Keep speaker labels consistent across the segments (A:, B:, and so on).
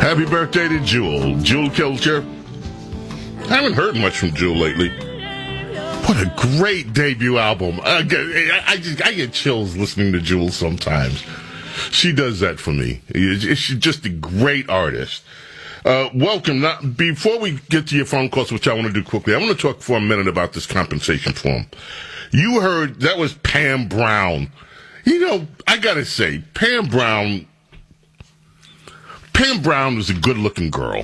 A: Happy birthday to Jewel. Jewel Kilcher. I haven't heard much from Jewel lately. What a great debut album. I get chills listening to Jewel sometimes. She does that for me. She's just a great artist. Welcome. Now, before we get to your phone calls, which I want to do quickly, I want to talk for a minute about this compensation form. You heard that was Pam Brown. You know, I got to say, Pam Brown is a good-looking girl.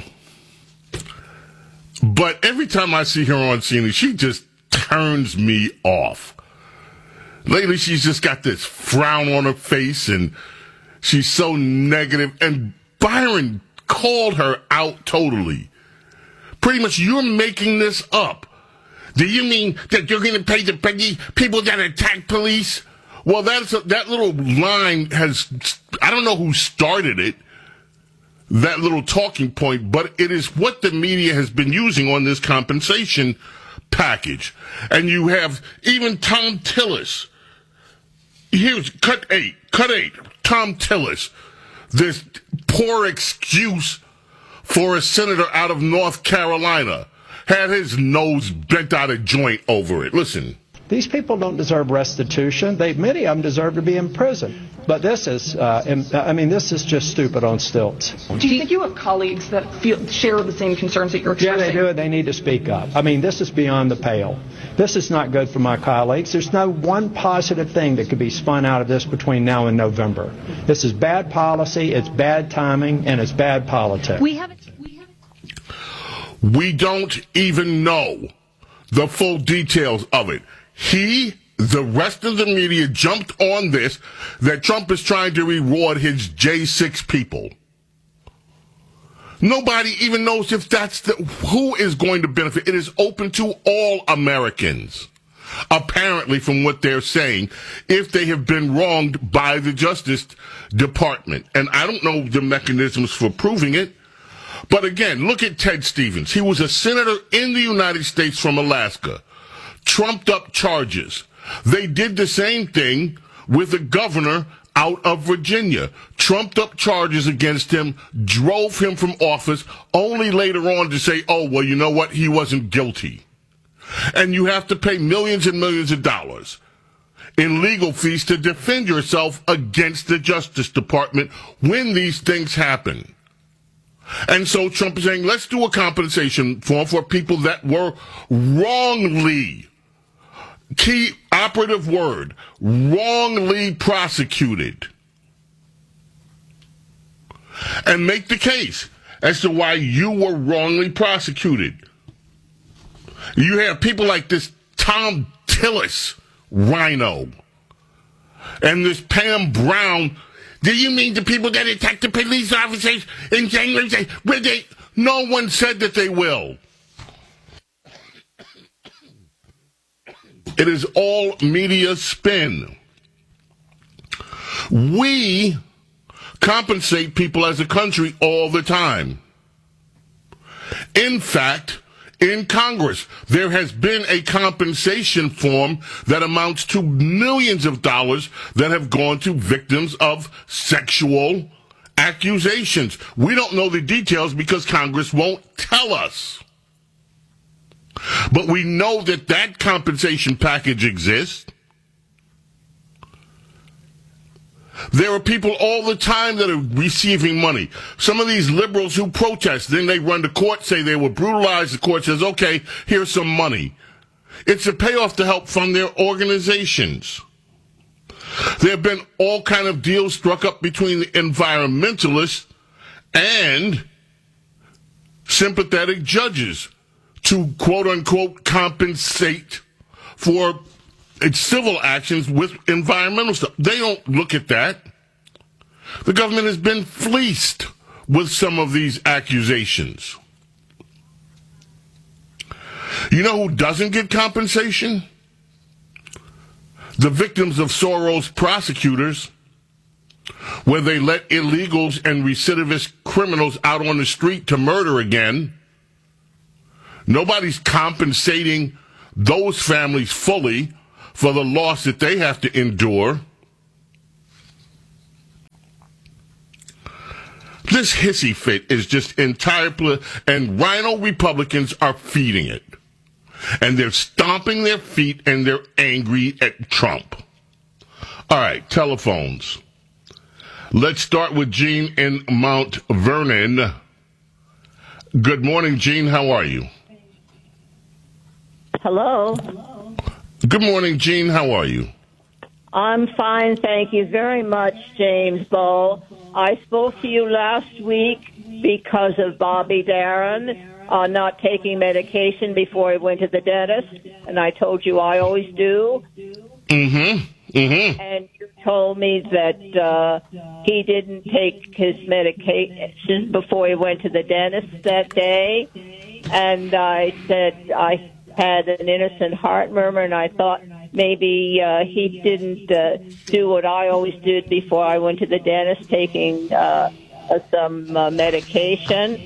A: But every time I see her on scene, she just turns me off. Lately, she's just got this frown on her face, and she's so negative. And Byron called her out totally. Pretty much, you're making this up. Do you mean that you're going to pay the people that attack police? Well, that little line I don't know who started it, that little talking point, but it is what the media has been using on this compensation package. And you have even Tom Tillis. Here's cut eight, Tom Tillis. This poor excuse for a senator out of North Carolina had his nose bent out of joint over it. Listen.
B: These people don't deserve restitution. Many of them deserve to be in prison. But this is, this is just stupid on stilts.
C: Do you think you have colleagues that share the same concerns that you're expressing?
B: Yeah, they do. They need to speak up. This is beyond the pale. This is not good for my colleagues. There's no one positive thing that could be spun out of this between now and November. This is bad policy, it's bad timing, and it's bad politics.
A: We don't even know the full details of it. The rest of the media jumped on this, that Trump is trying to reward his J6 people. Nobody even knows if who is going to benefit. It is open to all Americans, apparently, from what they're saying, if they have been wronged by the Justice Department. And I don't know the mechanisms for proving it. But again, look at Ted Stevens. He was a senator in the United States from Alaska. Trumped up charges. They did the same thing with the governor out of Virginia. Trumped up charges against him, drove him from office, only later on to say, oh, well, you know what? He wasn't guilty. And you have to pay millions and millions of dollars in legal fees to defend yourself against the Justice Department when these things happen. And so Trump is saying, let's do a compensation form for people that were wrongly, key operative word, wrongly prosecuted. And make the case as to why you were wrongly prosecuted. You have people like this Tom Tillis rhino and this Pam Brown. Do you mean the people that attack the police officers in January? No one said that they will. It is all media spin. We compensate people as a country all the time. In fact, in Congress, there has been a compensation form that amounts to millions of dollars that have gone to victims of sexual accusations. We don't know the details because Congress won't tell us. But we know that compensation package exists. There are people all the time that are receiving money. Some of these liberals who protest, then they run to court, say they were brutalized. The court says, okay, here's some money. It's a payoff to help fund their organizations. There have been all kind of deals struck up between the environmentalists and sympathetic judges to, quote-unquote, compensate for civil actions with environmental stuff. They don't look at that. The government has been fleeced with some of these accusations. You know who doesn't get compensation? The victims of Soros prosecutors, where they let illegals and recidivist criminals out on the street to murder again. Nobody's compensating those families fully for the loss that they have to endure. This hissy fit is just entire, and rhino Republicans are feeding it. And they're stomping their feet and they're angry at Trump. All right, telephones. Let's start with Gene in Mount Vernon. Good morning, Gene. How are you?
D: Hello.
A: Good morning, Gene. How are you?
D: I'm fine, thank you very much, James Bowe. I spoke to you last week because of Bobby Darin not taking medication before he went to the dentist, and I told you I always do.
A: Mm-hmm. Mm-hmm.
D: And you told me that he didn't take his medication before he went to the dentist that day, and I said I had an innocent heart murmur, and I thought maybe he didn't do what I always did before I went to the dentist, taking some medication.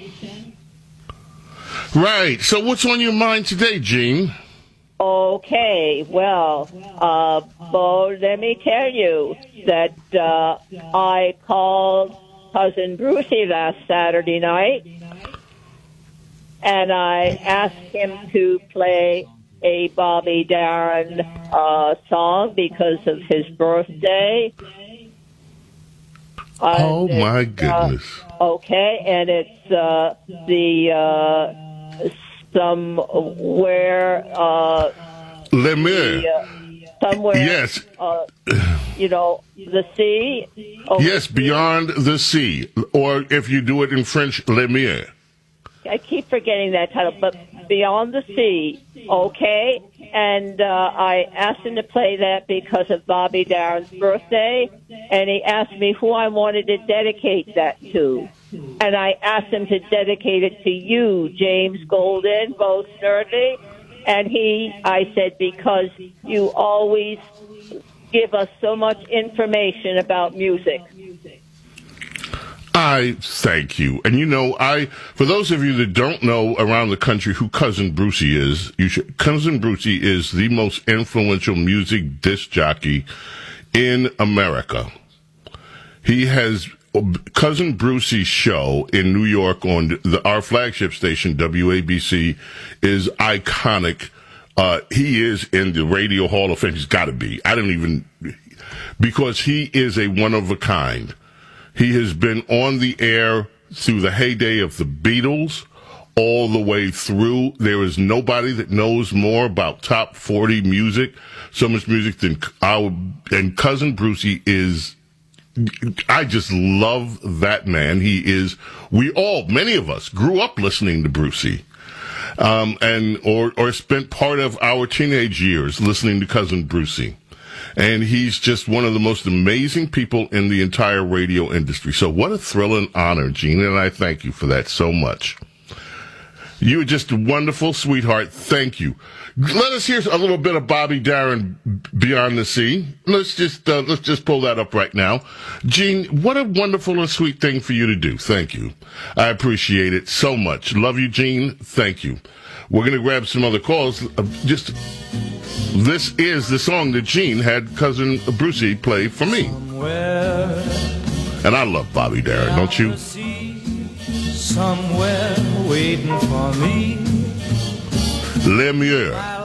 A: Right. So what's on your mind today, Gene?
D: Okay. Well, Bo, let me tell you that I called Cousin Brucey last Saturday night, and I asked him to play a Bobby Darin song because of his birthday.
A: Oh, my goodness.
D: Okay, and it's the somewhere...
A: Lemire.
D: Somewhere...
A: Yes.
D: The sea. Okay.
A: Yes, Beyond the Sea. Or if you do it in French, Lemire.
D: I keep forgetting that title, but Beyond the Sea, okay? And I asked him to play that because of Bobby Darin's birthday, and he asked me who I wanted to dedicate that to. And I asked him to dedicate it to you, James Golden, Bo Snerdley, and I said, because you always give us so much information about music.
A: I thank you. And for those of you that don't know around the country who Cousin Brucey is, Cousin Brucey is the most influential music disc jockey in America. He has Cousin Brucey's show in New York on our flagship station, WABC, is iconic. He is in the Radio Hall of Fame. He's got to be. Because he is a one of a kind. He has been on the air through the heyday of the Beatles all the way through. There is nobody that knows more about top 40 music, so much music and Cousin Brucey is, I just love that man. Many of us grew up listening to Brucey. Or spent part of our teenage years listening to Cousin Brucey. And he's just one of the most amazing people in the entire radio industry. So what a thrill and honor, Gene, and I thank you for that so much. You're just a wonderful sweetheart. Thank you. Let us hear a little bit of Bobby Darin, Beyond the Sea. Let's just pull that up right now. Gene, what a wonderful and sweet thing for you to do. Thank you. I appreciate it so much. Love you, Gene. Thank you. We're going to grab some other calls. This is the song that Gene had Cousin Brucey play for me. And I love Bobby Darin, don't you?
E: Somewhere waiting for me.
A: Lemire.